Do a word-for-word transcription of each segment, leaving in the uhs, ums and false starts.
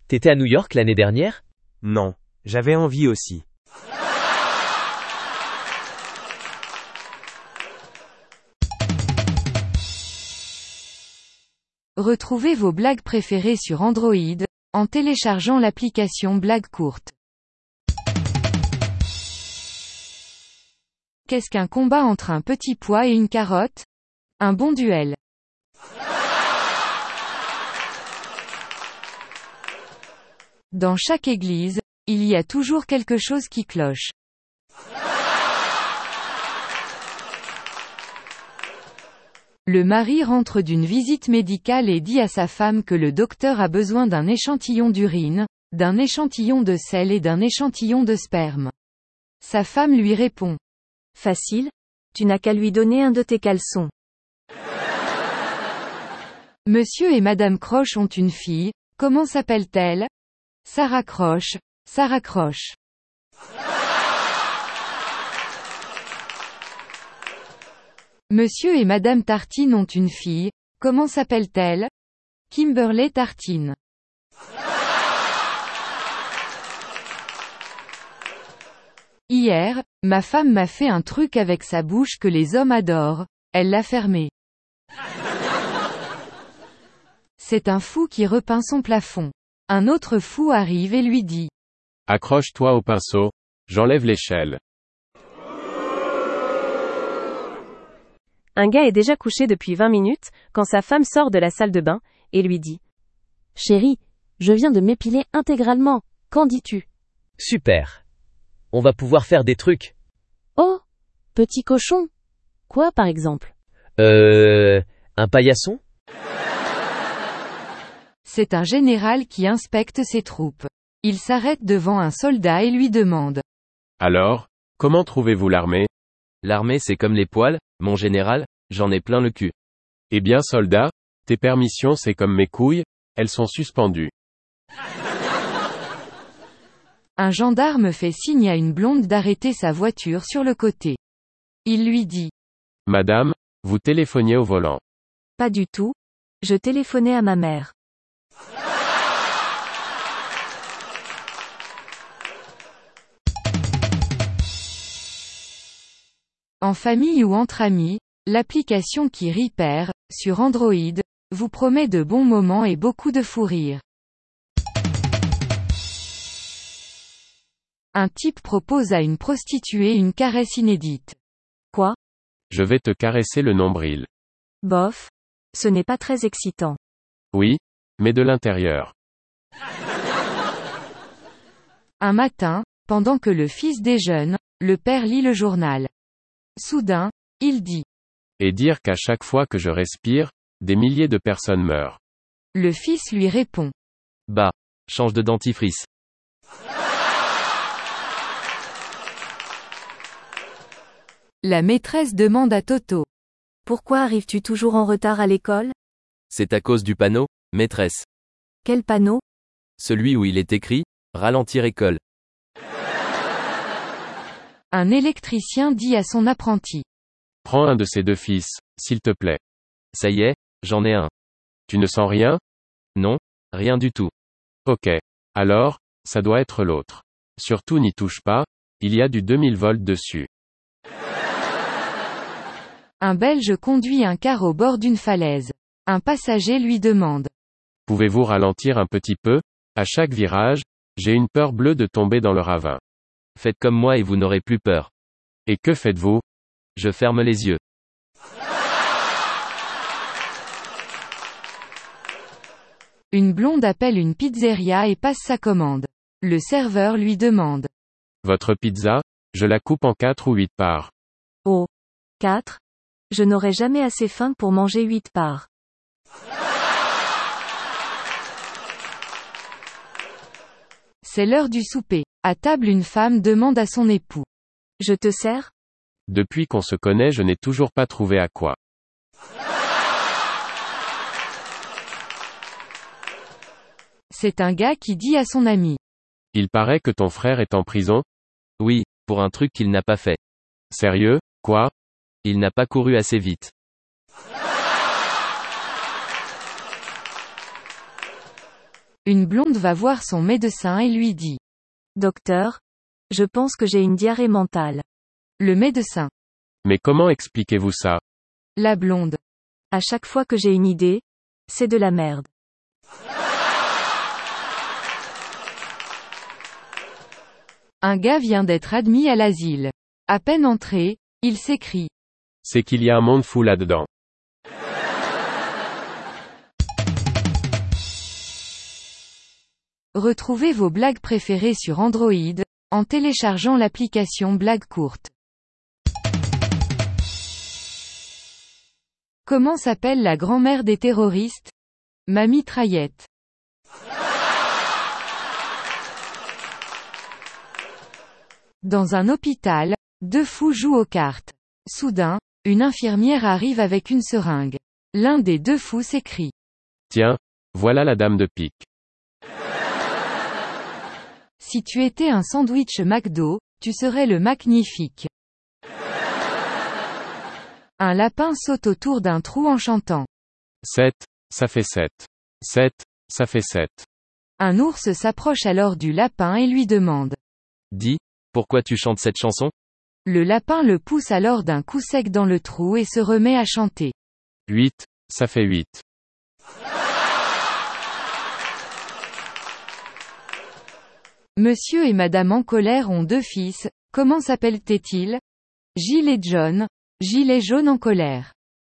T'étais à New York l'année dernière? Non, j'avais envie aussi. Retrouvez vos blagues préférées sur Android, en téléchargeant l'application Blagues courtes. Qu'est-ce qu'un combat entre un petit pois et une carotte? Un bon duel. Dans chaque église, il y a toujours quelque chose qui cloche. Le mari rentre d'une visite médicale et dit à sa femme que le docteur a besoin d'un échantillon d'urine, d'un échantillon de sel et d'un échantillon de sperme. Sa femme lui répond. Facile, tu n'as qu'à lui donner un de tes caleçons. Monsieur et Madame Croche ont une fille, comment s'appelle-t-elle? Sarah Croche, Sarah Croche. Monsieur et Madame Tartine ont une fille, comment s'appelle-t-elle? Kimberley Tartine. Hier, ma femme m'a fait un truc avec sa bouche que les hommes adorent, elle l'a fermé. C'est un fou qui repeint son plafond. Un autre fou arrive et lui dit. Accroche-toi au pinceau, j'enlève l'échelle. Un gars est déjà couché depuis vingt minutes, quand sa femme sort de la salle de bain, et lui dit. Chérie, je viens de m'épiler intégralement, qu'en dis-tu? Super. On va pouvoir faire des trucs. Oh, petit cochon. Quoi par exemple? Euh, un paillasson? C'est un général qui inspecte ses troupes. Il s'arrête devant un soldat et lui demande. Alors, comment trouvez-vous l'armée? L'armée c'est comme les poils, mon général, j'en ai plein le cul. Eh bien soldat, tes permissions c'est comme mes couilles, elles sont suspendues. Un gendarme fait signe à une blonde d'arrêter sa voiture sur le côté. Il lui dit. Madame, vous téléphoniez au volant. Pas du tout. Je téléphonais à ma mère. En famille ou entre amis, l'application qui rit perd, sur Android, vous promet de bons moments et beaucoup de fou rire. Un type propose à une prostituée une caresse inédite. Quoi? Je vais te caresser le nombril. Bof. Ce n'est pas très excitant. Oui, mais de l'intérieur. Un matin, pendant que le fils déjeune, le père lit le journal. Soudain, il dit. Et dire qu'à chaque fois que je respire, des milliers de personnes meurent. Le fils lui répond. Bah, change de dentifrice. La maîtresse demande à Toto. Pourquoi arrives-tu toujours en retard à l'école? C'est à cause du panneau, maîtresse. Quel panneau? Celui où il est écrit, ralentir école. Un électricien dit à son apprenti. Prends un de ces deux fils, s'il te plaît. Ça y est, j'en ai un. Tu ne sens rien? Non, rien du tout. Ok. Alors, ça doit être l'autre. Surtout n'y touche pas, il y a du deux mille volts dessus. Un Belge conduit un car au bord d'une falaise. Un passager lui demande. Pouvez-vous ralentir un petit peu? À chaque virage, j'ai une peur bleue de tomber dans le ravin. Faites comme moi et vous n'aurez plus peur. Et que faites-vous? Je ferme les yeux. Une blonde appelle une pizzeria et passe sa commande. Le serveur lui demande. Votre pizza? Je la coupe en quatre ou huit parts. Oh. Quatre? Je n'aurai jamais assez faim pour manger huit parts. C'est l'heure du souper. À table, une femme demande à son époux. Je te sers? Depuis qu'on se connaît, je n'ai toujours pas trouvé à quoi. C'est un gars qui dit à son ami. Il paraît que ton frère est en prison? Oui, pour un truc qu'il n'a pas fait. Sérieux? Quoi? Il n'a pas couru assez vite. Une blonde va voir son médecin et lui dit. Docteur, je pense que j'ai une diarrhée mentale. Le médecin. Mais comment expliquez-vous ça? La blonde. À chaque fois que j'ai une idée, c'est de la merde. Un gars vient d'être admis à l'asile. À peine entré, il s'écrie. C'est qu'il y a un monde fou là-dedans. Retrouvez vos blagues préférées sur Android, en téléchargeant l'application Blagues courtes. Comment s'appelle la grand-mère des terroristes? Ma mitraillette. Dans un hôpital, deux fous jouent aux cartes. Soudain, une infirmière arrive avec une seringue. L'un des deux fous s'écrie. Tiens, voilà la dame de pique. Si tu étais un sandwich McDo, tu serais le magnifique. Un lapin saute autour d'un trou en chantant. sept, ça fait sept. sept, ça fait sept. Un ours s'approche alors du lapin et lui demande. Dis, pourquoi tu chantes cette chanson? Le lapin le pousse alors d'un coup sec dans le trou et se remet à chanter. huit, ça fait huit. Monsieur et Madame en colère ont deux fils, comment s'appellent-ils? Gilles et John. Gilles est jaune en colère.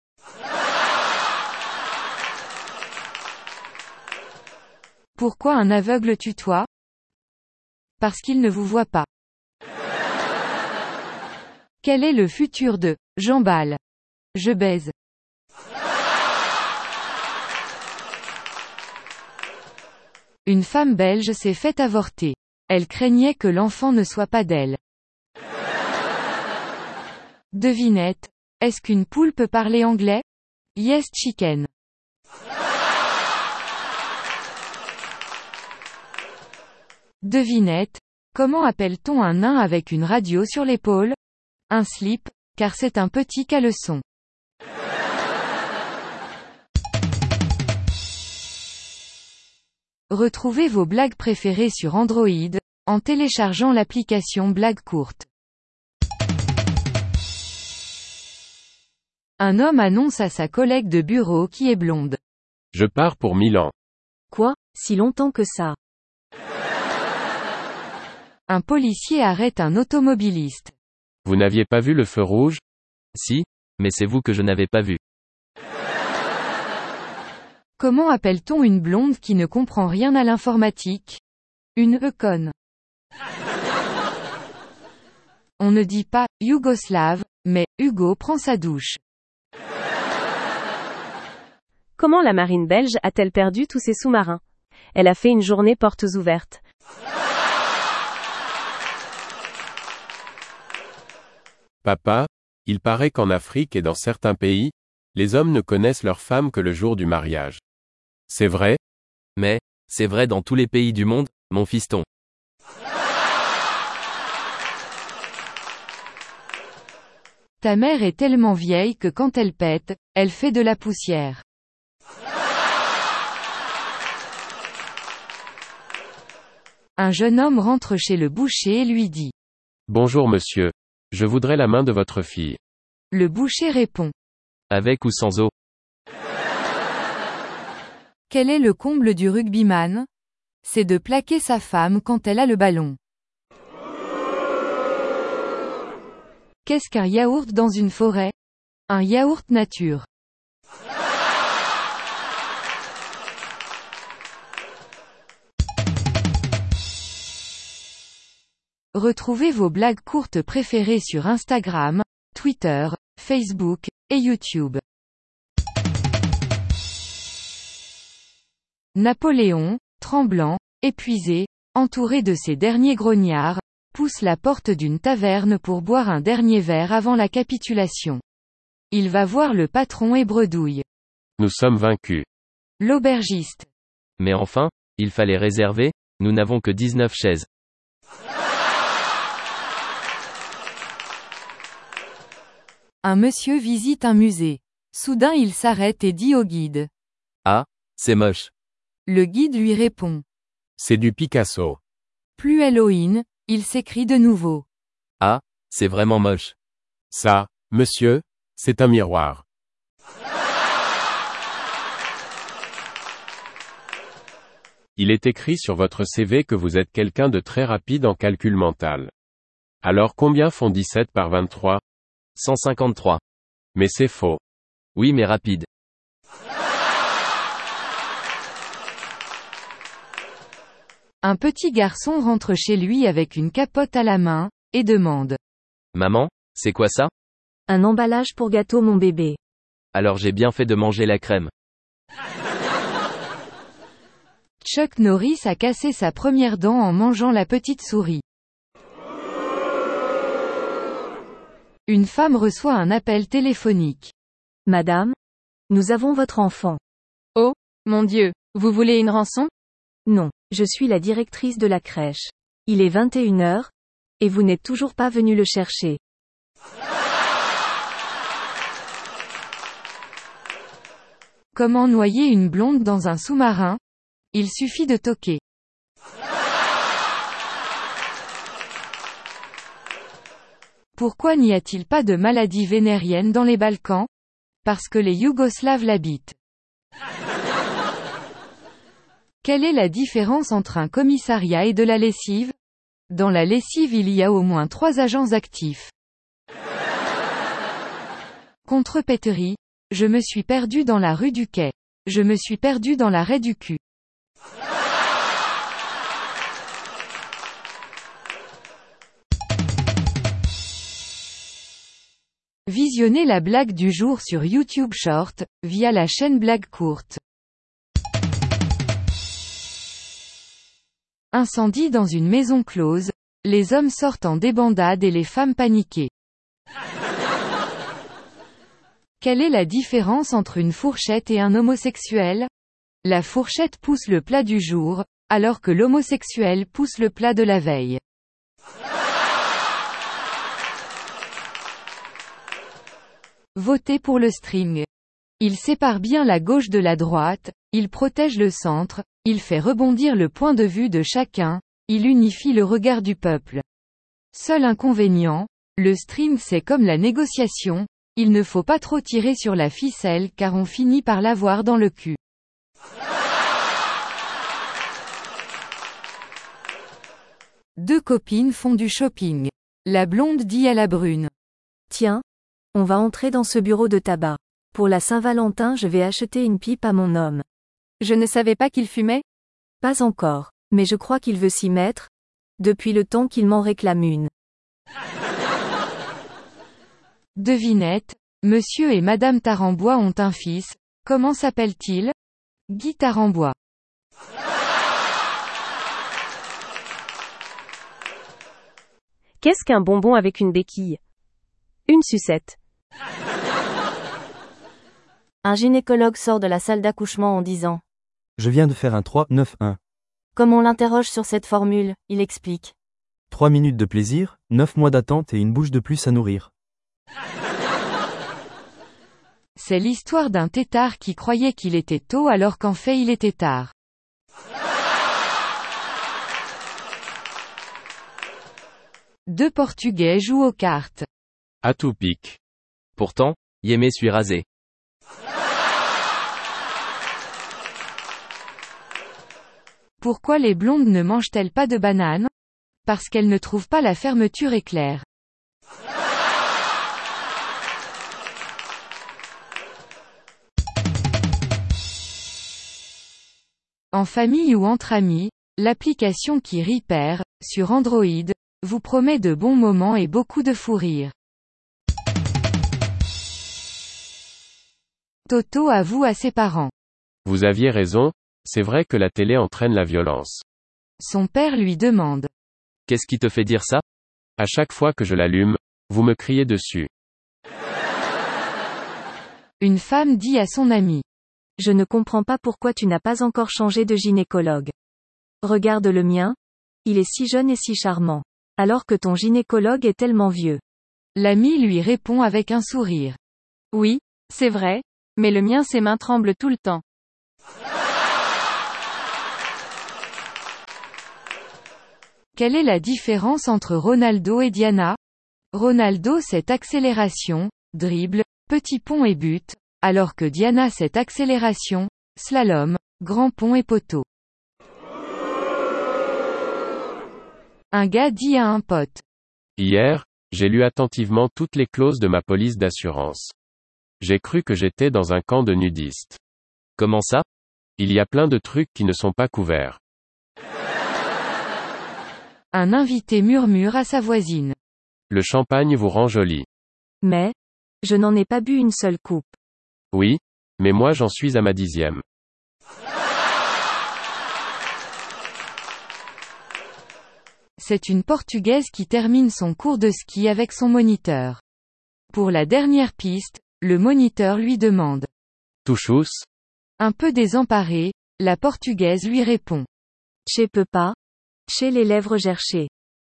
Pourquoi un aveugle tutoie? Parce qu'il ne vous voit pas. Quel est le futur de j'emballe? Je baise. Une femme belge s'est fait avorter. Elle craignait que l'enfant ne soit pas d'elle. Devinette. Est-ce qu'une poule peut parler anglais? Yes chicken. Devinette. Comment appelle-t-on un nain avec une radio sur l'épaule? Un slip, car c'est un petit caleçon. Retrouvez vos blagues préférées sur Android, en téléchargeant l'application Blagues courtes. Un homme annonce à sa collègue de bureau qui est blonde. Je pars pour Milan. Quoi, si longtemps que ça? Un policier arrête un automobiliste. Vous n'aviez pas vu le feu rouge? Si, mais c'est vous que je n'avais pas vu. Comment appelle-t-on une blonde qui ne comprend rien à l'informatique? Une euconne. On ne dit pas « yougoslave », mais « Hugo prend sa douche ». Comment la marine belge a-t-elle perdu tous ses sous-marins? Elle a fait une journée portes ouvertes. Papa, il paraît qu'en Afrique et dans certains pays, les hommes ne connaissent leurs femmes que le jour du mariage. C'est vrai? Mais, c'est vrai dans tous les pays du monde, mon fiston. Ta mère est tellement vieille que quand elle pète, elle fait de la poussière. Un jeune homme rentre chez le boucher et lui dit. Bonjour monsieur. Je voudrais la main de votre fille. Le boucher répond. Avec ou sans eau? Quel est le comble du rugbyman? C'est de plaquer sa femme quand elle a le ballon. Qu'est-ce qu'un yaourt dans une forêt? Un yaourt nature. Retrouvez vos blagues courtes préférées sur Instagram, Twitter, Facebook, et YouTube. Napoléon, tremblant, épuisé, entouré de ses derniers grognards, pousse la porte d'une taverne pour boire un dernier verre avant la capitulation. Il va voir le patron et bredouille. Nous sommes vaincus. L'aubergiste. Mais enfin, il fallait réserver, nous n'avons que dix-neuf chaises. Un monsieur visite un musée. Soudain il s'arrête et dit au guide. Ah, c'est moche. Le guide lui répond. C'est du Picasso. Plus Halloween, il s'écrie de nouveau. Ah, c'est vraiment moche. Ça, monsieur, c'est un miroir. Il est écrit sur votre C V que vous êtes quelqu'un de très rapide en calcul mental. Alors combien font dix-sept par vingt-trois? cent cinquante-trois. Mais c'est faux. Oui mais rapide. Un petit garçon rentre chez lui avec une capote à la main, et demande. Maman, c'est quoi ça? Un emballage pour gâteau mon bébé. Alors j'ai bien fait de manger la crème. Chuck Norris a cassé sa première dent en mangeant la petite souris. Une femme reçoit un appel téléphonique. Madame, nous avons votre enfant. Oh, mon Dieu, vous voulez une rançon? Non, je suis la directrice de la crèche. Il est vingt et une heures, et vous n'êtes toujours pas venu le chercher. Comment noyer une blonde dans un sous-marin? Il suffit de toquer. Pourquoi n'y a-t-il pas de maladie vénérienne dans les Balkans? Parce que les Yougoslaves l'habitent. Quelle est la différence entre un commissariat et de la lessive? Dans la lessive il y a au moins trois agents actifs. Contrepéterie. Je me suis perdu dans la rue du Quai. Je me suis perdu dans l'arrêt du cul. Visionnez la blague du jour sur YouTube Short, via la chaîne Blague Courte. Incendie dans une maison close, les hommes sortent en débandade et les femmes paniquées. Quelle est la différence entre une fourchette et un homosexuel? La fourchette pousse le plat du jour, alors que l'homosexuel pousse le plat de la veille. Votez pour le string. Il sépare bien la gauche de la droite, il protège le centre, il fait rebondir le point de vue de chacun, il unifie le regard du peuple. Seul inconvénient, le string c'est comme la négociation, il ne faut pas trop tirer sur la ficelle car on finit par l'avoir dans le cul. Deux copines font du shopping. La blonde dit à la brune. Tiens, on va entrer dans ce bureau de tabac. Pour la Saint-Valentin je vais acheter une pipe à mon homme. Je ne savais pas qu'il fumait? Pas encore, mais je crois qu'il veut s'y mettre, depuis le temps qu'il m'en réclame une. Devinette, Monsieur et Madame Tarambois ont un fils, comment s'appelle-t-il? Guy Tarambois. Qu'est-ce qu'un bonbon avec une béquille? Une sucette. Un gynécologue sort de la salle d'accouchement en disant. Je viens de faire un trois neuf un. Comme on l'interroge sur cette formule, il explique. trois minutes de plaisir, neuf mois d'attente et une bouche de plus à nourrir. C'est l'histoire d'un têtard qui croyait qu'il était tôt alors qu'en fait il était tard. Deux Portugais jouent aux cartes. À tout pique. Pourtant, Yémé suis rasé. Pourquoi les blondes ne mangent-elles pas de bananes? Parce qu'elles ne trouvent pas la fermeture éclair. En famille ou entre amis, l'application qui Repair, sur Android, vous promet de bons moments et beaucoup de fou rire. Toto avoue à ses parents. Vous aviez raison, c'est vrai que la télé entraîne la violence. Son père lui demande. Qu'est-ce qui te fait dire ça? À chaque fois que je l'allume, vous me criez dessus. Une femme dit à son ami. Je ne comprends pas pourquoi tu n'as pas encore changé de gynécologue. Regarde le mien. Il est si jeune et si charmant. Alors que ton gynécologue est tellement vieux. L'ami lui répond avec un sourire. Oui, c'est vrai, mais le mien ses mains tremblent tout le temps. Quelle est la différence entre Ronaldo et Diana? Ronaldo c'est accélération, dribble, petit pont et but, alors que Diana c'est accélération, slalom, grand pont et poteau. Un gars dit à un pote. Hier, j'ai lu attentivement toutes les clauses de ma police d'assurance. J'ai cru que j'étais dans un camp de nudistes. Comment ça? Il y a plein de trucs qui ne sont pas couverts. Un invité murmure à sa voisine. Le champagne vous rend jolie. Mais, je n'en ai pas bu une seule coupe. Oui, mais moi j'en suis à ma dixième. C'est une Portugaise qui termine son cours de ski avec son moniteur. Pour la dernière piste, le moniteur lui demande. Touchous? Un peu désemparée, la Portugaise lui répond. Che peux pas. Chez les lèvres gerchées.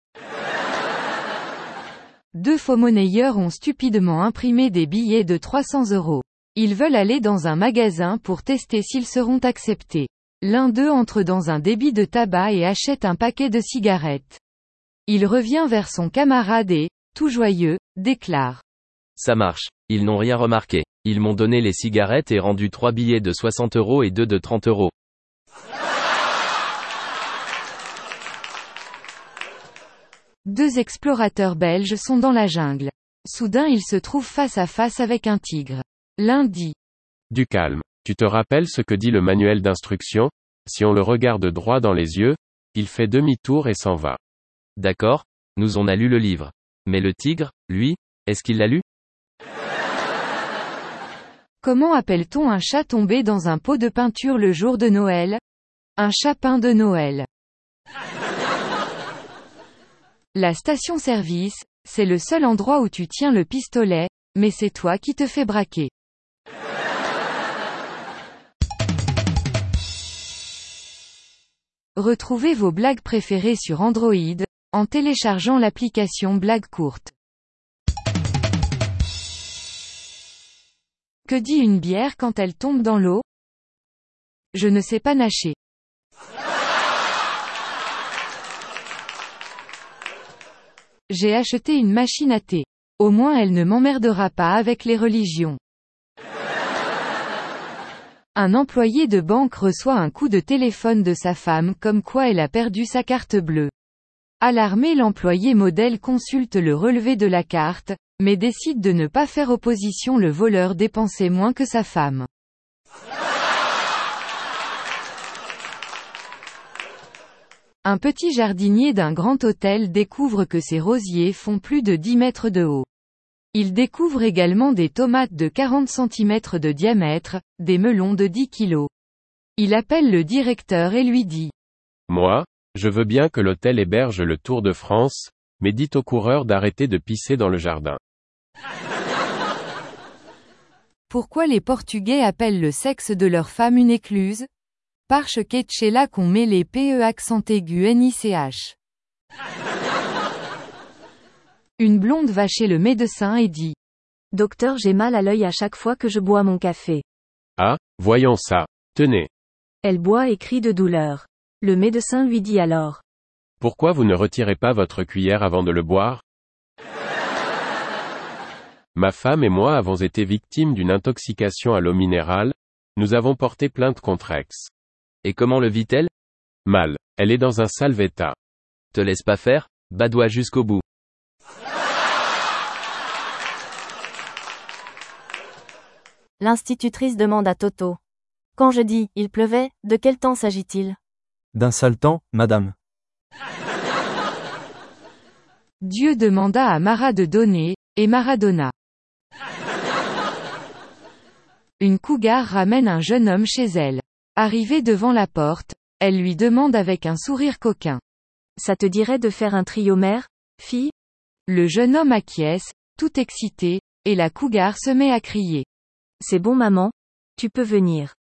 Deux faux monnayeurs ont stupidement imprimé des billets de trois cents euros. Ils veulent aller dans un magasin pour tester s'ils seront acceptés. L'un d'eux entre dans un débit de tabac et achète un paquet de cigarettes. Il revient vers son camarade et, tout joyeux, déclare. Ça marche. Ils n'ont rien remarqué. Ils m'ont donné les cigarettes et rendu trois billets de soixante euros et deux de trente euros. Deux explorateurs belges sont dans la jungle. Soudain ils se trouvent face à face avec un tigre. L'un dit. Du calme. Tu te rappelles ce que dit le manuel d'instruction? Si on le regarde droit dans les yeux, il fait demi-tour et s'en va. D'accord, nous on a lu le livre. Mais le tigre, lui, est-ce qu'il l'a lu? Comment appelle-t-on un chat tombé dans un pot de peinture le jour de Noël? Un chapin de Noël. La station-service, c'est le seul endroit où tu tiens le pistolet, mais c'est toi qui te fais braquer. Retrouvez vos blagues préférées sur Android, en téléchargeant l'application Blagues courtes. Que dit une bière quand elle tombe dans l'eau? Je ne sais pas nager. J'ai acheté une machine à thé. Au moins elle ne m'emmerdera pas avec les religions. Un employé de banque reçoit un coup de téléphone de sa femme comme quoi elle a perdu sa carte bleue. Alarmé, l'employé modèle consulte le relevé de la carte, mais décide de ne pas faire opposition. Le voleur dépensait moins que sa femme. Un petit jardinier d'un grand hôtel découvre que ses rosiers font plus de dix mètres de haut. Il découvre également des tomates de quarante centimètres de diamètre, des melons de dix kilos. Il appelle le directeur et lui dit. Moi, je veux bien que l'hôtel héberge le Tour de France, mais dites aux coureurs d'arrêter de pisser dans le jardin. Pourquoi les Portugais appellent le sexe de leur femme une écluse? Parce que c'est là qu'on met les P E accent aigu N I C H. Une blonde va chez le médecin et dit. Docteur, j'ai mal à l'œil à chaque fois que je bois mon café. Ah, voyons ça. Tenez. Elle boit et crie de douleur. Le médecin lui dit alors. Pourquoi vous ne retirez pas votre cuillère avant de le boire? Ma femme et moi avons été victimes d'une intoxication à l'eau minérale. Nous avons porté plainte contre ex. Et comment le vit-elle? Mal. Elle est dans un sale état. Te laisse pas faire, badoie jusqu'au bout. L'institutrice demande à Toto. Quand je dis « il pleuvait », de quel temps s'agit-il? D'un sale temps, madame. Dieu demanda à Mara de donner, et Mara donna. Une cougar ramène un jeune homme chez elle. Arrivée devant la porte, elle lui demande avec un sourire coquin. Ça te dirait de faire un trio mère, fille? Le jeune homme acquiesce, tout excité, et la cougar se met à crier. C'est bon maman, tu peux venir.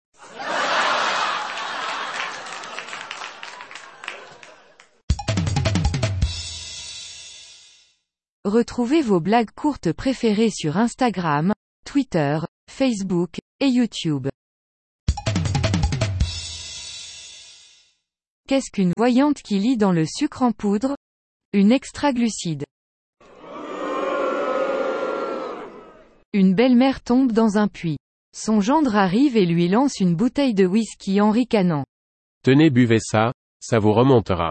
Retrouvez vos blagues courtes préférées sur Instagram, Twitter, Facebook, et YouTube. Qu'est-ce qu'une voyante qui lit dans le sucre en poudre? Une extraglucide. Une belle-mère tombe dans un puits. Son gendre arrive et lui lance une bouteille de whisky en ricanant. Tenez, buvez ça, ça vous remontera.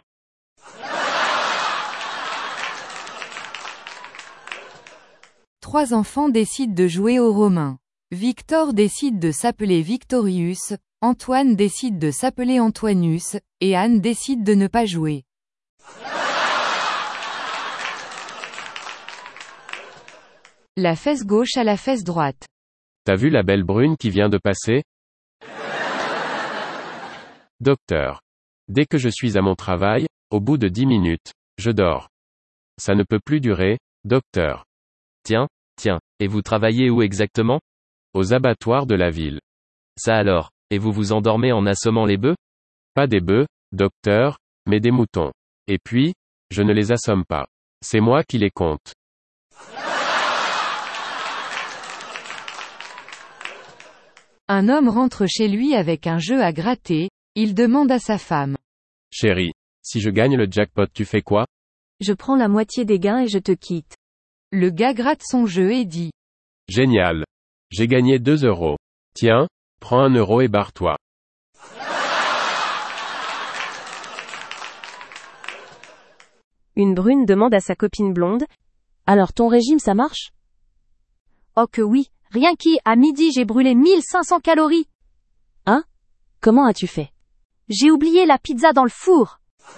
Trois enfants décident de jouer aux Romains. Victor décide de s'appeler Victorius, Antoine décide de s'appeler Antoinus, et Anne décide de ne pas jouer. La fesse gauche à la fesse droite. T'as vu la belle brune qui vient de passer? Docteur. Dès que je suis à mon travail, au bout de dix minutes, je dors. Ça ne peut plus durer, docteur. Tiens, tiens, et vous travaillez où exactement? Aux abattoirs de la ville. Ça alors, et vous vous endormez en assommant les bœufs? Pas des bœufs, docteur, mais des moutons. Et puis, je ne les assomme pas. C'est moi qui les compte. Un homme rentre chez lui avec un jeu à gratter, il demande à sa femme. Chérie, si je gagne le jackpot, tu fais quoi? Je prends la moitié des gains et je te quitte. Le gars gratte son jeu et dit. Génial. J'ai gagné deux euros. Tiens, prends un euro et barre-toi. Une brune demande à sa copine blonde. Alors ton régime ça marche? Oh que oui, rien qu'à à midi j'ai brûlé mille cinq cents calories. Hein? Comment as-tu fait? J'ai oublié la pizza dans le four.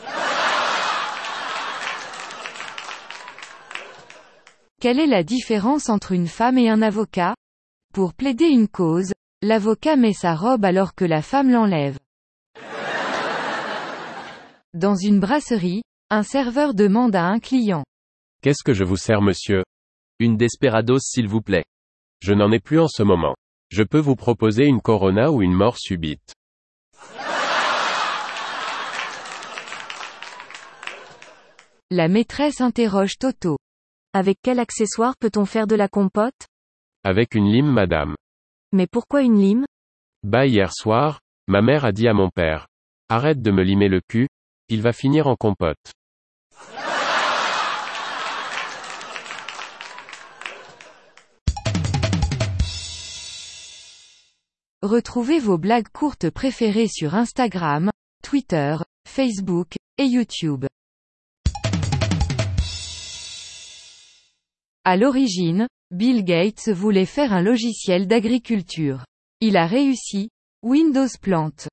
Quelle est la différence entre une femme et un avocat? Pour plaider une cause, l'avocat met sa robe alors que la femme l'enlève. Dans une brasserie, un serveur demande à un client. Qu'est-ce que je vous sers, monsieur? Une Desperados s'il vous plaît. Je n'en ai plus en ce moment. Je peux vous proposer une Corona ou une mort subite. La maîtresse interroge Toto. Avec quel accessoire peut-on faire de la compote? Avec une lime, madame. Mais pourquoi une lime? Bah hier soir, ma mère a dit à mon père. Arrête de me limer le cul, il va finir en compote. Retrouvez vos blagues courtes préférées sur Instagram, Twitter, Facebook, et YouTube. À l'origine, Bill Gates voulait faire un logiciel d'agriculture. Il a réussi, Windows plante.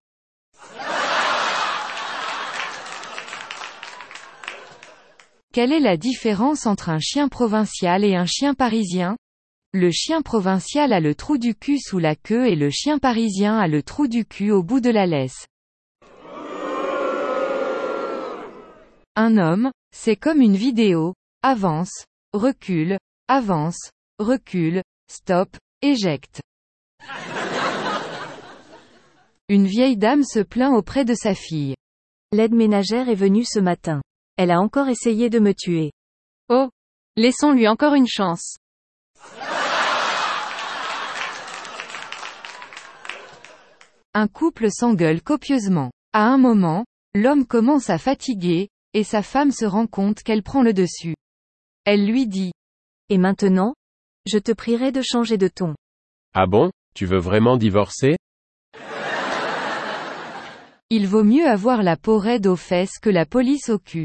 Quelle est la différence entre un chien provincial et un chien parisien? Le chien provincial a le trou du cul sous la queue et le chien parisien a le trou du cul au bout de la laisse. Un homme, c'est comme une vidéo, avance, recule, avance, recule, stop, éjecte. Une vieille dame se plaint auprès de sa fille. L'aide ménagère est venue ce matin. Elle a encore essayé de me tuer. Oh, laissons-lui encore une chance. Un couple s'engueule copieusement. À un moment, l'homme commence à fatiguer, et sa femme se rend compte qu'elle prend le dessus. Elle lui dit. Et maintenant? Je te prierai de changer de ton. Ah bon, tu veux vraiment divorcer? Il vaut mieux avoir la peau raide aux fesses que la police au cul.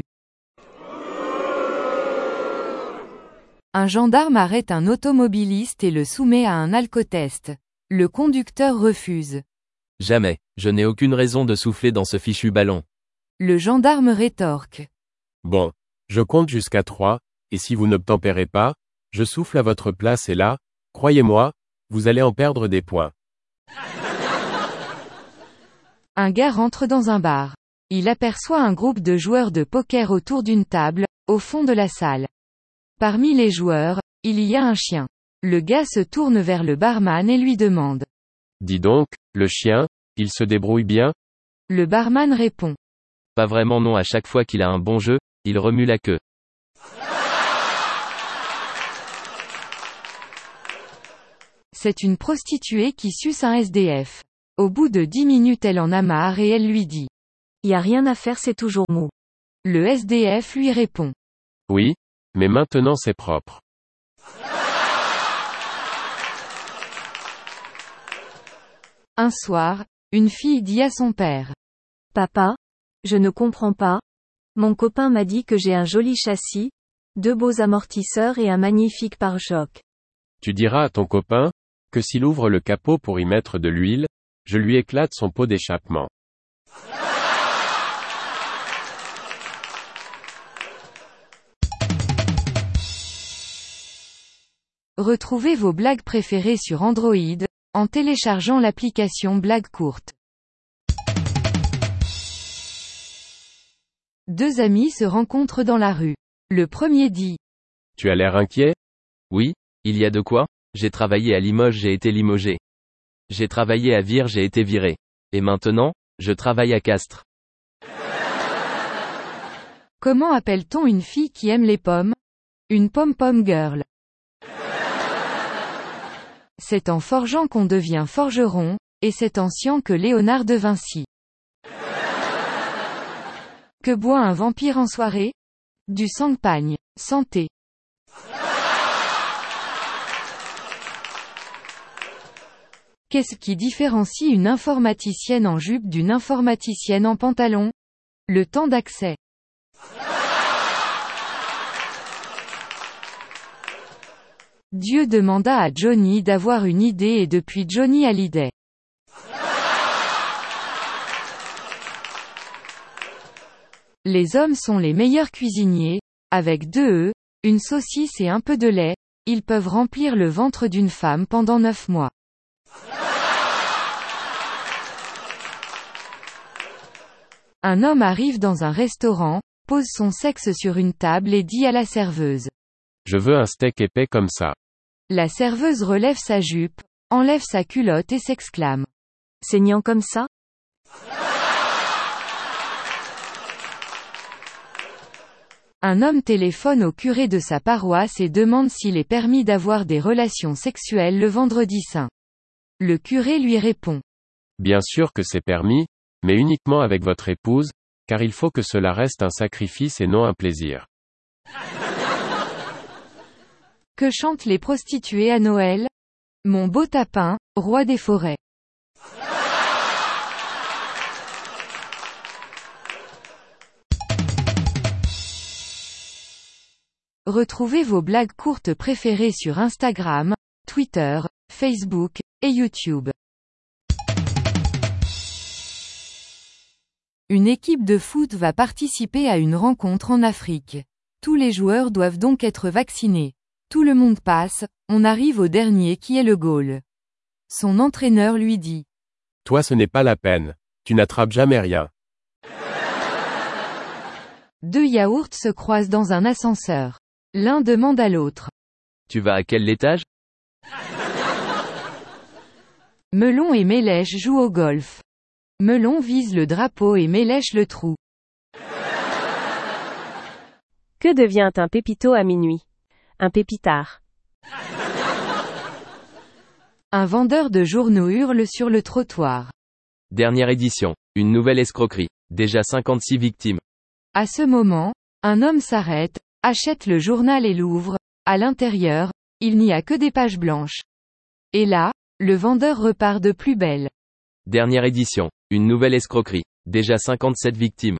Un gendarme arrête un automobiliste et le soumet à un alcotest. Le conducteur refuse. Jamais, je n'ai aucune raison de souffler dans ce fichu ballon. Le gendarme rétorque. Bon, je compte jusqu'à trois, et si vous n'obtempérez pas, je souffle à votre place et là, croyez-moi, vous allez en perdre des points. Un gars rentre dans un bar. Il aperçoit un groupe de joueurs de poker autour d'une table, au fond de la salle. Parmi les joueurs, il y a un chien. Le gars se tourne vers le barman et lui demande. Dis donc, le chien, il se débrouille bien? Le barman répond. Pas vraiment non, à chaque fois qu'il a un bon jeu, il remue la queue. C'est une prostituée qui suce un S D F. Au bout de dix minutes elle en a marre et elle lui dit. Y a rien à faire, c'est toujours mou. Le S D F lui répond. Oui, mais maintenant c'est propre. Un soir, une fille dit à son père. Papa, je ne comprends pas. Mon copain m'a dit que j'ai un joli châssis, deux beaux amortisseurs et un magnifique pare-choc. Tu diras à ton copain, que s'il ouvre le capot pour y mettre de l'huile, je lui éclate son pot d'échappement. Retrouvez vos blagues préférées sur Android, en téléchargeant l'application Blagues courtes. Deux amis se rencontrent dans la rue. Le premier dit. Tu as l'air inquiet? Oui, il y a de quoi? J'ai travaillé à Limoges, j'ai été limogé. J'ai travaillé à Vire, j'ai été viré. Et maintenant, je travaille à Castres. Comment appelle-t-on une fille qui aime les pommes? Une pom-pom girl. C'est en forgeant qu'on devient forgeron, et c'est en sciant que Léonard de Vinci. Que boit un vampire en soirée? Du champagne. Santé. Qu'est-ce qui différencie une informaticienne en jupe d'une informaticienne en pantalon? Le temps d'accès. Dieu demanda à Johnny d'avoir une idée et depuis Johnny a l'idée. Les hommes sont les meilleurs cuisiniers, avec deux œufs, une saucisse et un peu de lait, ils peuvent remplir le ventre d'une femme pendant neuf mois. Un homme arrive dans un restaurant, pose son sexe sur une table et dit à la serveuse. Je veux un steak épais comme ça. La serveuse relève sa jupe, enlève sa culotte et s'exclame. Saignant comme ça? Un homme téléphone au curé de sa paroisse et demande s'il est permis d'avoir des relations sexuelles le vendredi saint. Le curé lui répond. Bien sûr que c'est permis, mais uniquement avec votre épouse, car il faut que cela reste un sacrifice et non un plaisir. Que chantent les prostituées à Noël? Mon beau tapin, roi des forêts. Retrouvez vos blagues courtes préférées sur Instagram, Twitter, Facebook, et YouTube. Une équipe de foot va participer à une rencontre en Afrique. Tous les joueurs doivent donc être vaccinés. Tout le monde passe, on arrive au dernier qui est le goal. Son entraîneur lui dit. Toi ce n'est pas la peine. Tu n'attrapes jamais rien. Deux yaourts se croisent dans un ascenseur. L'un demande à l'autre. Tu vas à quel étage? Melon et Mélèche jouent au golf. Melon vise le drapeau et Mélèche le trou. Que devient un pépito à minuit? Un pépitard. Un vendeur de journaux hurle sur le trottoir. Dernière édition. Une nouvelle escroquerie. Déjà cinquante-six victimes. À ce moment, un homme s'arrête, achète le journal et l'ouvre. À l'intérieur, il n'y a que des pages blanches. Et là, le vendeur repart de plus belle. Dernière édition. Une nouvelle escroquerie. Déjà cinquante-sept victimes.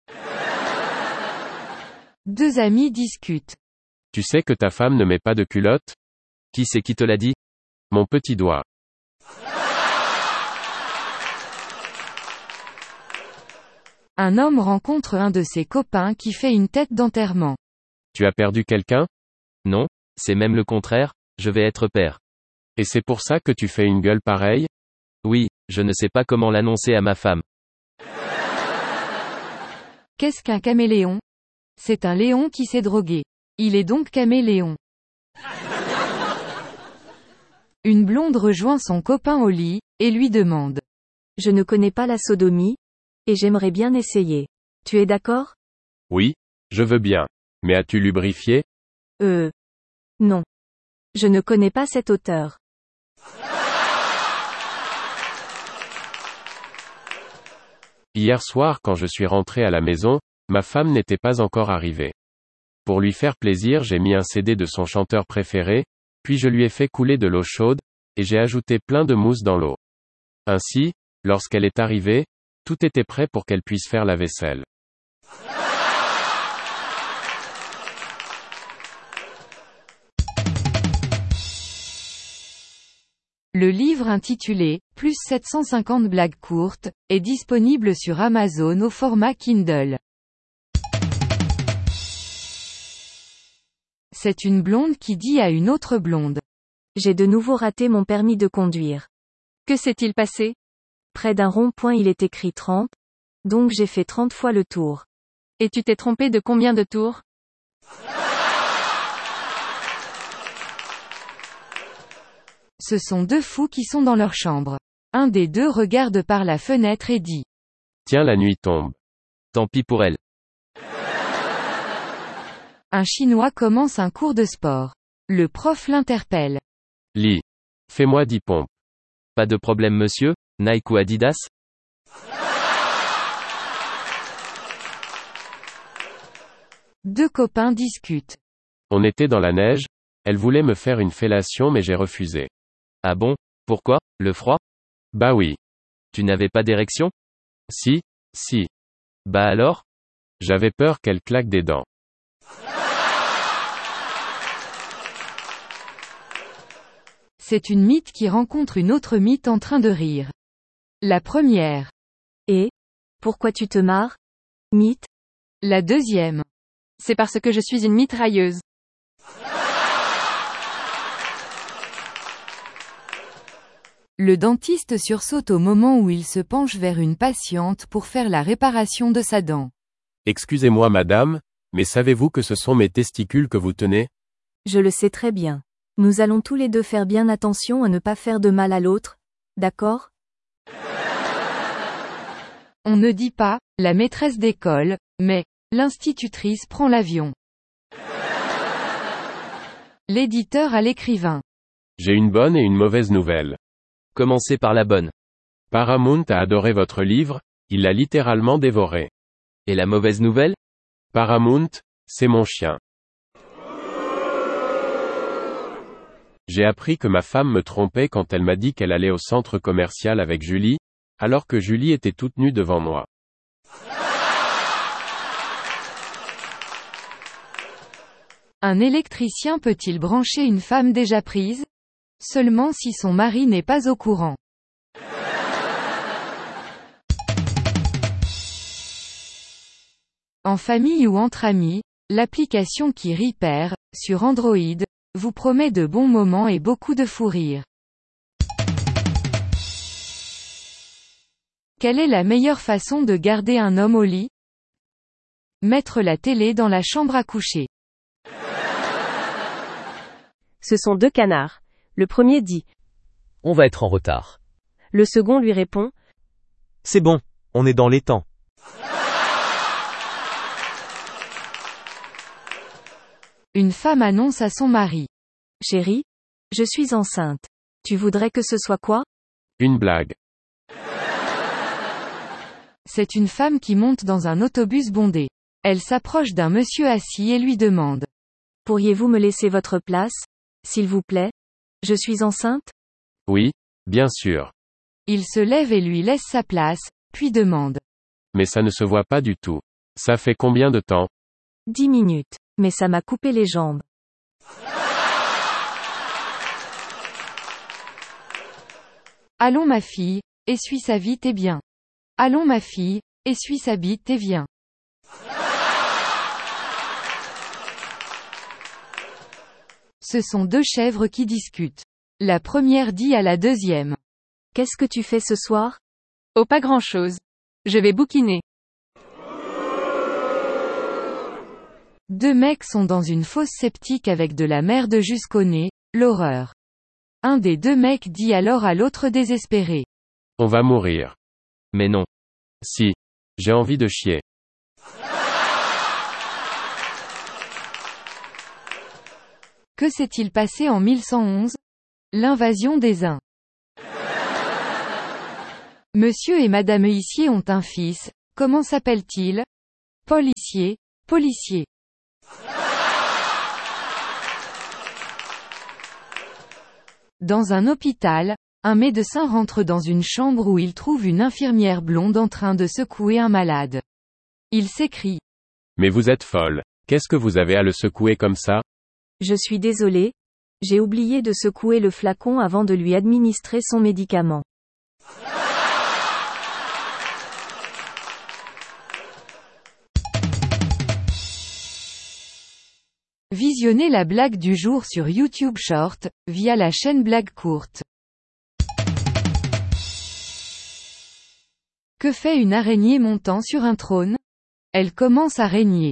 Deux amis discutent. Tu sais que ta femme ne met pas de culotte? Qui c'est qui te l'a dit? Mon petit doigt. Un homme rencontre un de ses copains qui fait une tête d'enterrement. Tu as perdu quelqu'un? Non, c'est même le contraire, je vais être père. Et c'est pour ça que tu fais une gueule pareille? Oui, je ne sais pas comment l'annoncer à ma femme. Qu'est-ce qu'un caméléon? C'est un lion qui s'est drogué. Il est donc caméléon. Une blonde rejoint son copain au lit, et lui demande. Je ne connais pas la sodomie, et j'aimerais bien essayer. Tu es d'accord? Oui, je veux bien. Mais as-tu lubrifié? Euh. Non. Je ne connais pas cet auteur. Hier soir quand je suis rentré à la maison, ma femme n'était pas encore arrivée. Pour lui faire plaisir, j'ai mis un C D de son chanteur préféré, puis je lui ai fait couler de l'eau chaude, et j'ai ajouté plein de mousse dans l'eau. Ainsi, lorsqu'elle est arrivée, tout était prêt pour qu'elle puisse faire la vaisselle. Le livre intitulé « Plus sept cent cinquante blagues courtes » est disponible sur Amazon au format Kindle. C'est une blonde qui dit à une autre blonde. J'ai de nouveau raté mon permis de conduire. Que s'est-il passé? Près d'un rond-point il est écrit trente, donc j'ai fait trente fois le tour. Et tu t'es trompé de combien de tours? Ce sont deux fous qui sont dans leur chambre. Un des deux regarde par la fenêtre et dit. Tiens, la nuit tombe. Tant pis pour elle. Un Chinois commence un cours de sport. Le prof l'interpelle. Lis. Fais-moi dix pompes. Pas de problème monsieur, Nike ou Adidas? Deux copains discutent. On était dans la neige, elle voulait me faire une fellation mais j'ai refusé. Ah bon? Pourquoi? Le froid? Bah oui. Tu n'avais pas d'érection? Si, si. Bah alors? J'avais peur qu'elle claque des dents. C'est une mythe qui rencontre une autre mythe en train de rire. La première. Et? Pourquoi tu te marres? Mythe? La deuxième. C'est parce que je suis une mitrailleuse. Le dentiste sursaute au moment où il se penche vers une patiente pour faire la réparation de sa dent. Excusez-moi madame, mais savez-vous que ce sont mes testicules que vous tenez? Je le sais très bien. Nous allons tous les deux faire bien attention à ne pas faire de mal à l'autre, d'accord? On ne dit pas, la maîtresse d'école, mais, l'institutrice prend l'avion. L'éditeur à l'écrivain. J'ai une bonne et une mauvaise nouvelle. Commencez par la bonne. Paramount a adoré votre livre, il l'a littéralement dévoré. Et la mauvaise nouvelle? Paramount, c'est mon chien. J'ai appris que ma femme me trompait quand elle m'a dit qu'elle allait au centre commercial avec Julie, alors que Julie était toute nue devant moi. Un électricien peut-il brancher une femme déjà prise? Seulement si son mari n'est pas au courant. En famille ou entre amis, l'application qui Repair, sur Android, vous promet de bons moments et beaucoup de fou rire. Quelle est la meilleure façon de garder un homme au lit? Mettre la télé dans la chambre à coucher. Ce sont deux canards. Le premier dit. On va être en retard. Le second lui répond. C'est bon, on est dans les temps. Une femme annonce à son mari. Chérie, je suis enceinte. Tu voudrais que ce soit quoi? Une blague. C'est une femme qui monte dans un autobus bondé. Elle s'approche d'un monsieur assis et lui demande. Pourriez-vous me laisser votre place, s'il vous plaît? Je suis enceinte? Oui, bien sûr. Il se lève et lui laisse sa place, puis demande. Mais ça ne se voit pas du tout. Ça fait combien de temps? Dix minutes. Mais ça m'a coupé les jambes. Allons ma fille, essuie sa vite et bien. Allons ma fille, essuie sa bite et viens. Ce sont deux chèvres qui discutent. La première dit à la deuxième. Qu'est-ce que tu fais ce soir? Oh, pas grand-chose. Je vais bouquiner. Deux mecs sont dans une fosse septique avec de la merde jusqu'au nez, l'horreur. Un des deux mecs dit alors à l'autre désespéré. On va mourir. Mais non. Si. J'ai envie de chier. Que s'est-il passé en mille cent onze? L'invasion des Huns. Monsieur et Madame Huissier ont un fils, comment s'appelle-t-il? Paul Huissier, policier. Dans un hôpital, un médecin rentre dans une chambre où il trouve une infirmière blonde en train de secouer un malade. Il s'écrie. Mais vous êtes folle. Qu'est-ce que vous avez à le secouer comme ça? Je suis désolé. J'ai oublié de secouer le flacon avant de lui administrer son médicament. Visionnez la blague du jour sur YouTube Short, via la chaîne Blague Courte. Que fait une araignée montant sur un trône? Elle commence à régner.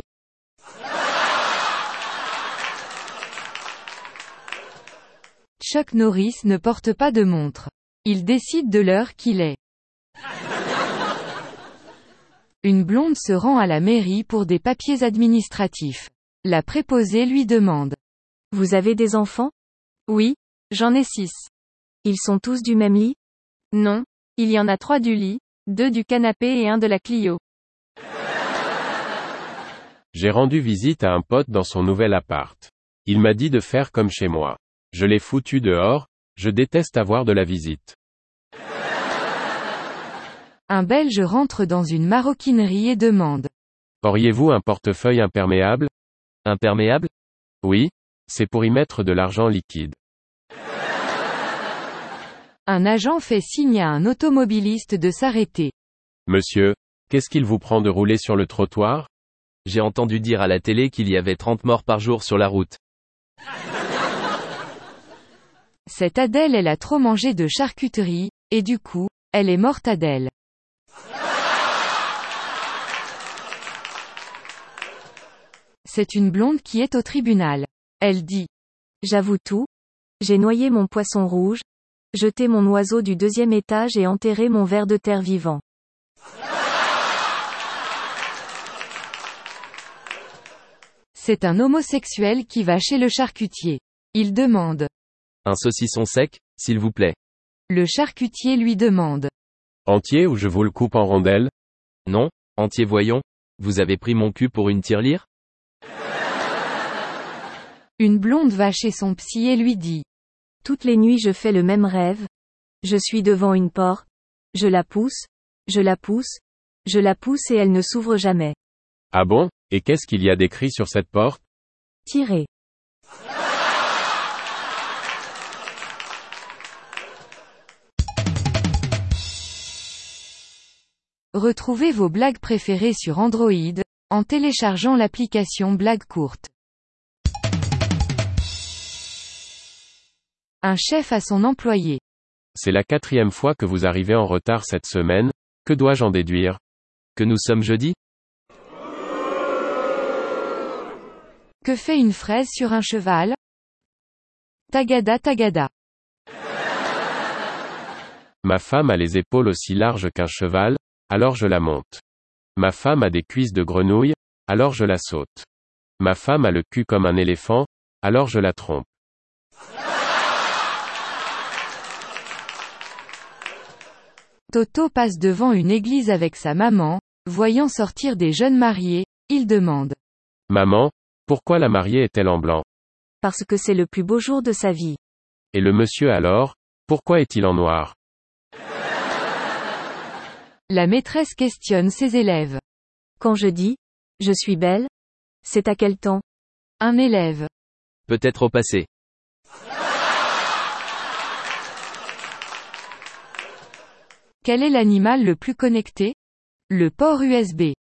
Chuck Norris ne porte pas de montre. Il décide de l'heure qu'il est. Une blonde se rend à la mairie pour des papiers administratifs. La préposée lui demande. Vous avez des enfants? Oui, j'en ai six. Ils sont tous du même lit? Non, il y en a trois du lit, deux du canapé et un de la Clio. J'ai rendu visite à un pote dans son nouvel appart. Il m'a dit de faire comme chez moi. Je l'ai foutu dehors, je déteste avoir de la visite. Un Belge rentre dans une maroquinerie et demande. Auriez-vous un portefeuille imperméable? Imperméable? Oui, c'est pour y mettre de l'argent liquide. Un agent fait signe à un automobiliste de s'arrêter. Monsieur, qu'est-ce qu'il vous prend de rouler sur le trottoir? J'ai entendu dire à la télé qu'il y avait trente morts par jour sur la route. Cette Adèle elle a trop mangé de charcuterie, et du coup, elle est morte Adèle. C'est une blonde qui est au tribunal. Elle dit. J'avoue tout. J'ai noyé mon poisson rouge, jeté mon oiseau du deuxième étage et enterré mon ver de terre vivant. C'est un homosexuel qui va chez le charcutier. Il demande. Un saucisson sec, s'il vous plaît. Le charcutier lui demande. Entier ou je vous le coupe en rondelles? Non, entier voyons. Vous avez pris mon cul pour une tirelire? Une blonde va chez son psy et lui dit. Toutes les nuits je fais le même rêve. Je suis devant une porte. Je la pousse. Je la pousse. Je la pousse et elle ne s'ouvre jamais. Ah bon? Et qu'est-ce qu'il y a d'écrit sur cette porte? Tirez. Retrouvez vos blagues préférées sur Android, en téléchargeant l'application Blague Courte. Un chef à son employé. C'est la quatrième fois que vous arrivez en retard cette semaine, que dois-je en déduire? Que nous sommes jeudi? Que fait une fraise sur un cheval? Tagada tagada. Ma femme a les épaules aussi larges qu'un cheval, alors je la monte. Ma femme a des cuisses de grenouille, alors je la saute. Ma femme a le cul comme un éléphant, alors je la trompe. Toto passe devant une église avec sa maman, voyant sortir des jeunes mariés, il demande. Maman, pourquoi la mariée est-elle en blanc? Parce que c'est le plus beau jour de sa vie. Et le monsieur alors, pourquoi est-il en noir? La maîtresse questionne ses élèves. Quand je dis, je suis belle, c'est à quel temps? Un élève. Peut-être au passé. Quel est l'animal le plus connecté? Le port U S B.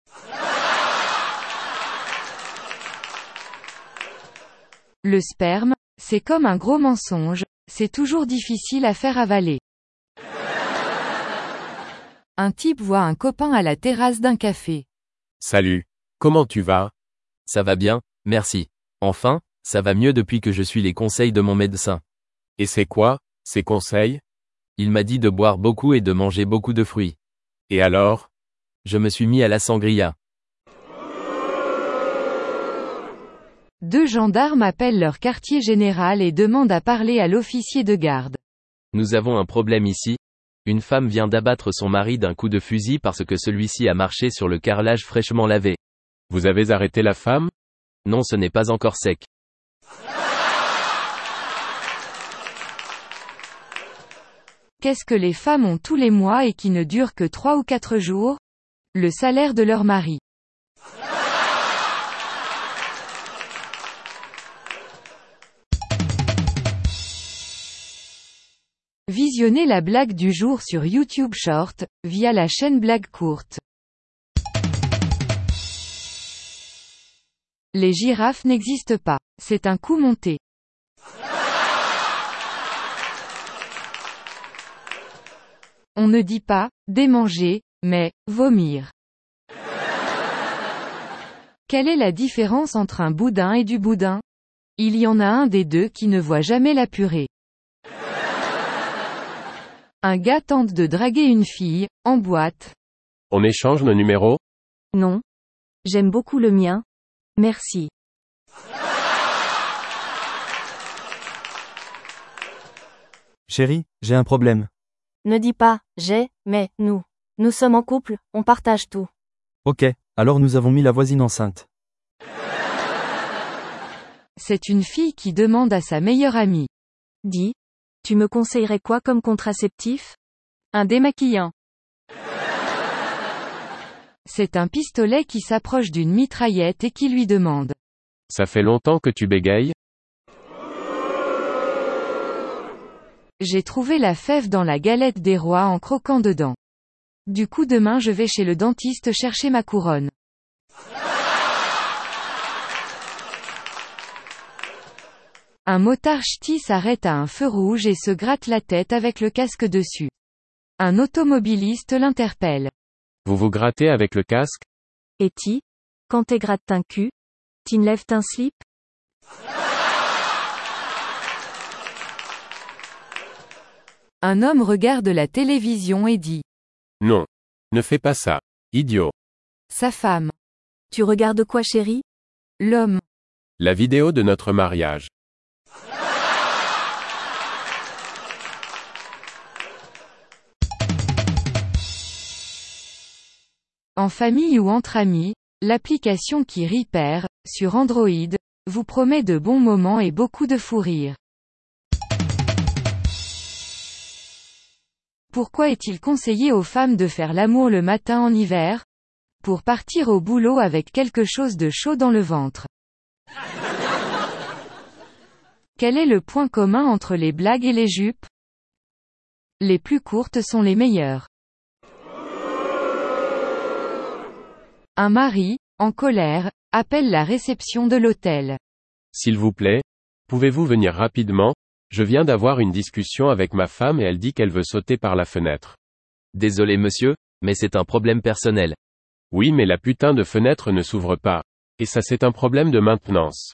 Le sperme, c'est comme un gros mensonge, c'est toujours difficile à faire avaler. Un type voit un copain à la terrasse d'un café. Salut. Comment tu vas? Ça va bien, merci. Enfin, ça va mieux depuis que je suis les conseils de mon médecin. Et c'est quoi, ces conseils? Il m'a dit de boire beaucoup et de manger beaucoup de fruits. Et alors? Je me suis mis à la sangria. Deux gendarmes appellent leur quartier général et demandent à parler à l'officier de garde. Nous avons un problème ici. Une femme vient d'abattre son mari d'un coup de fusil parce que celui-ci a marché sur le carrelage fraîchement lavé. Vous avez arrêté la femme? Non, ce n'est pas encore sec. Qu'est-ce que les femmes ont tous les mois et qui ne durent que trois ou quatre jours? Le salaire de leur mari. Visionnez la blague du jour sur YouTube Short, via la chaîne Blague Courte. Les girafes n'existent pas. C'est un coup monté. On ne dit pas « démanger », mais « vomir ». Quelle est la différence entre un boudin et du boudin? Il y en a un des deux qui ne voit jamais la purée. Un gars tente de draguer une fille, en boîte. On échange nos numéros? Non. J'aime beaucoup le mien. Merci. Chérie, j'ai un problème. Ne dis pas « j'ai », mais « nous ». Nous sommes en couple, on partage tout. Ok, alors nous avons mis la voisine enceinte. C'est une fille qui demande à sa meilleure amie. Dis. Tu me conseillerais quoi comme contraceptif? Un démaquillant. C'est un pistolet qui s'approche d'une mitraillette et qui lui demande. Ça fait longtemps que tu bégayes? J'ai trouvé la fève dans la galette des rois en croquant dedans. Du coup demain je vais chez le dentiste chercher ma couronne. Un motard ch'ti s'arrête à un feu rouge et se gratte la tête avec le casque dessus. Un automobiliste l'interpelle. Vous vous grattez avec le casque? Et ti? Quand t'es gratte un cul? T'enlèves un slip? Un homme regarde la télévision et dit. Non. Ne fais pas ça. Idiot. Sa femme. Tu regardes quoi, chérie? L'homme. La vidéo de notre mariage. En famille ou entre amis, l'application qui Repair, sur Android, vous promet de bons moments et beaucoup de fou rire. Pourquoi est-il conseillé aux femmes de faire l'amour le matin en hiver? Pour partir au boulot avec quelque chose de chaud dans le ventre. Quel est le point commun entre les blagues et les jupes? Les plus courtes sont les meilleures. Un mari, en colère, appelle la réception de l'hôtel. S'il vous plaît, pouvez-vous venir rapidement? Je viens d'avoir une discussion avec ma femme et elle dit qu'elle veut sauter par la fenêtre. Désolé monsieur, mais c'est un problème personnel. Oui, mais la putain de fenêtre ne s'ouvre pas. Et ça c'est un problème de maintenance.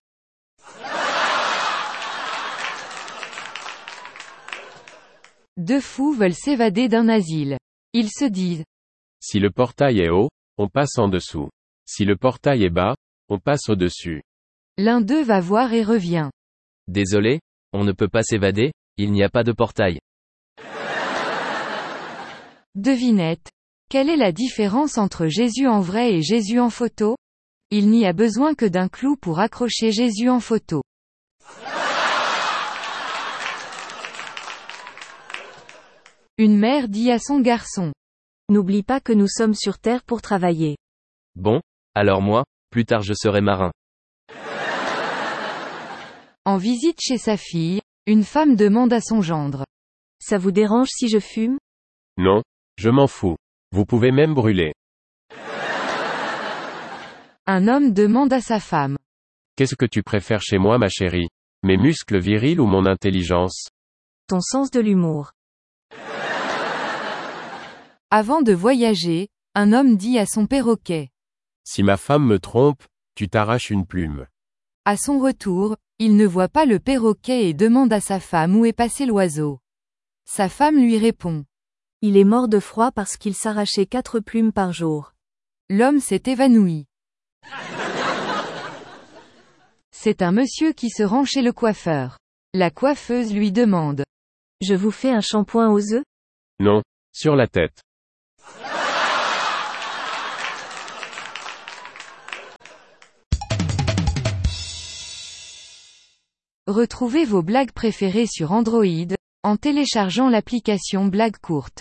Deux fous veulent s'évader d'un asile. Ils se disent. Si le portail est haut, on passe en dessous. Si le portail est bas, on passe au-dessus. L'un d'eux va voir et revient. Désolé, on ne peut pas s'évader, il n'y a pas de portail. Devinette. Quelle est la différence entre Jésus en vrai et Jésus en photo? Il n'y a besoin que d'un clou pour accrocher Jésus en photo. Une mère dit à son garçon. N'oublie pas que nous sommes sur Terre pour travailler. Bon, alors moi, plus tard je serai marin. En visite chez sa fille, une femme demande à son gendre. Ça vous dérange si je fume? Non, je m'en fous. Vous pouvez même brûler. Un homme demande à sa femme. Qu'est-ce que tu préfères chez moi, ma chérie? Mes muscles virils ou mon intelligence? Ton sens de l'humour. Avant de voyager, un homme dit à son perroquet. Si ma femme me trompe, tu t'arraches une plume. À son retour, il ne voit pas le perroquet et demande à sa femme où est passé l'oiseau. Sa femme lui répond. Il est mort de froid parce qu'il s'arrachait quatre plumes par jour. L'homme s'est évanoui. C'est un monsieur qui se rend chez le coiffeur. La coiffeuse lui demande. Je vous fais un shampoing aux œufs? Non, Sur la tête. Retrouvez vos blagues préférées sur Android, en téléchargeant l'application Blagues courtes.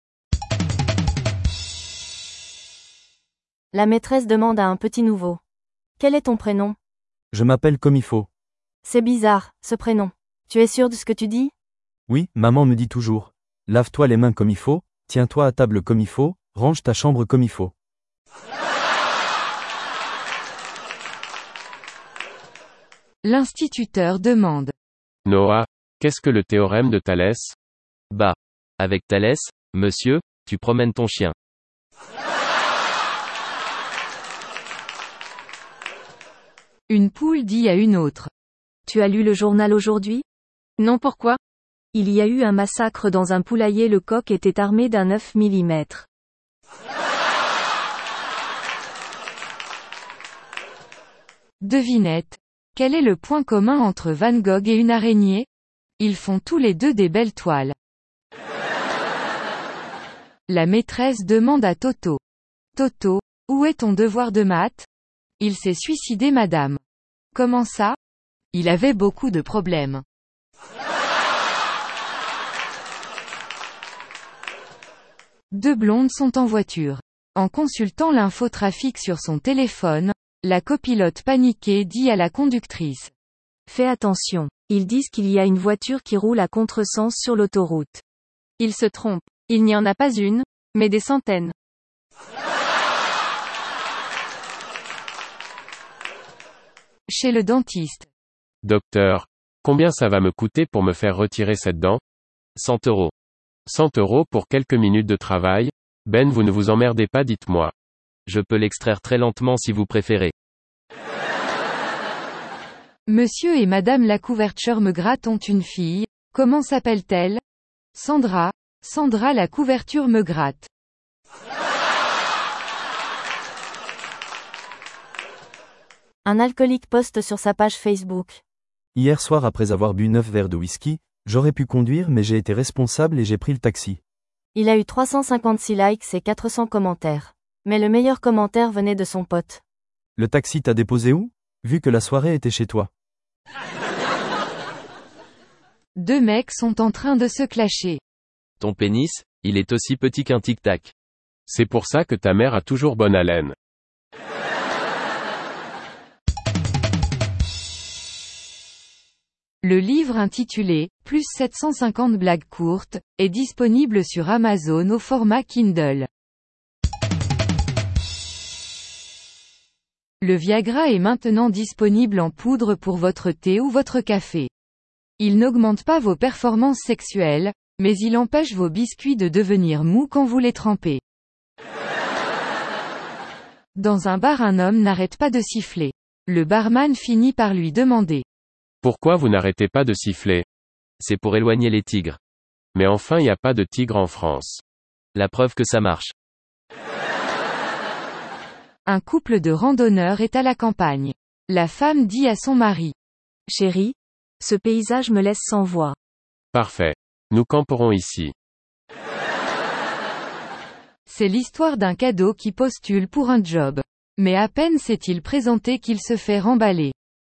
La maîtresse demande à un petit nouveau. Quel est ton prénom? Je m'appelle comme il faut. C'est bizarre, ce prénom. Tu es sûr de ce que tu dis? Oui, maman me dit toujours. Lave-toi les mains comme il faut, tiens-toi à table comme il faut, range ta chambre comme il faut. L'instituteur demande. Noah, qu'est-ce que le théorème de Thalès? Bah. Avec Thalès, monsieur, tu promènes ton chien. Une poule dit à une autre. Tu as lu le journal aujourd'hui? Non, pourquoi? Il y a eu un massacre dans un poulailler, le coq était armé d'un neuf millimètres. Devinette. Quel est le point commun entre Van Gogh et une araignée? Ils font tous les deux des belles toiles. La maîtresse demande à Toto. Toto, où est ton devoir de maths? Il s'est suicidé, madame. Comment ça? Il avait beaucoup de problèmes. Deux blondes sont en voiture. En consultant l'infotrafic sur son téléphone, la copilote paniquée dit à la conductrice. Fais attention, ils disent qu'il y a une voiture qui roule à contresens sur l'autoroute. Ils se trompent. Il n'y en a pas une, mais des centaines. Chez le dentiste. Docteur, combien ça va me coûter pour me faire retirer cette dent? cent euros. cent euros pour quelques minutes de travail? Ben, vous ne vous emmerdez pas, dites-moi. Je peux l'extraire très lentement si vous préférez. Monsieur et madame la couverture me gratte ont une fille. Comment s'appelle-t-elle? Sandra. Sandra la couverture me gratte. Un alcoolique poste sur sa page Facebook. Hier soir, après avoir bu neuf verres de whisky, j'aurais pu conduire mais j'ai été responsable et j'ai pris le taxi. Il a eu trois cent cinquante-six likes et quatre cents commentaires. Mais le meilleur commentaire venait de son pote. Le taxi t'a déposé où? Vu que la soirée était chez toi. Deux mecs sont en train de se clasher. Ton pénis, il est aussi petit qu'un tic-tac. C'est pour ça que ta mère a toujours bonne haleine. Le livre intitulé « Plus sept cent cinquante blagues courtes » est disponible sur Amazon au format Kindle. Le Viagra est maintenant disponible en poudre pour votre thé ou votre café. Il n'augmente pas vos performances sexuelles, mais il empêche vos biscuits de devenir mous quand vous les trempez. Dans un bar, un homme n'arrête pas de siffler. Le barman finit par lui demander. Pourquoi vous n'arrêtez pas de siffler? C'est pour éloigner les tigres. Mais enfin, il n'y a pas de tigres en France. La preuve que ça marche. Un couple de randonneurs est à la campagne. La femme dit à son mari. Chérie, ce paysage me laisse sans voix. Parfait. Nous camperons ici. C'est l'histoire d'un cadeau qui postule pour un job. Mais à peine s'est-il présenté qu'il se fait remballer.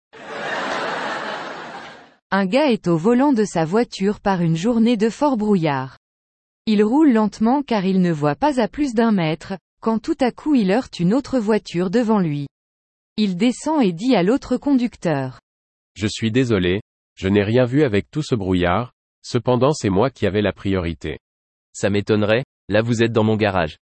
Un gars est au volant de sa voiture par une journée de fort brouillard. Il roule lentement car il ne voit pas à plus d'un mètre, quand tout à coup il heurte une autre voiture devant lui. Il descend et dit à l'autre conducteur. Je suis désolé, je n'ai rien vu avec tout ce brouillard, cependant c'est moi qui avais la priorité. Ça m'étonnerait, là vous êtes dans mon garage.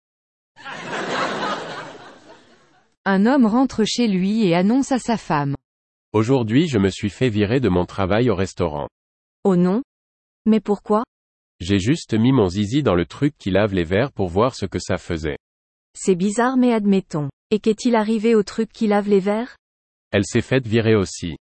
Un homme rentre chez lui et annonce à sa femme. Aujourd'hui je me suis fait virer de mon travail au restaurant. Oh non? Mais pourquoi? J'ai juste mis mon zizi dans le truc qui lave les verres pour voir ce que ça faisait. C'est bizarre mais admettons. Et qu'est-il arrivé au truc qui lave les verres? Elle s'est faite virer aussi.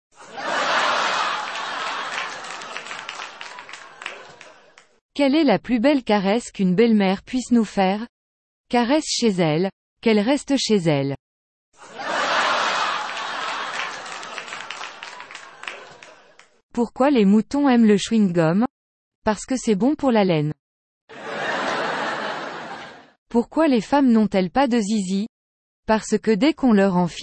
Quelle est la plus belle caresse qu'une belle-mère puisse nous faire? Caresse chez elle, qu'elle reste chez elle. Pourquoi les moutons aiment le chewing-gum? Parce que c'est bon pour la laine. Pourquoi les femmes n'ont-elles pas de zizi? Parce que dès qu'on leur en file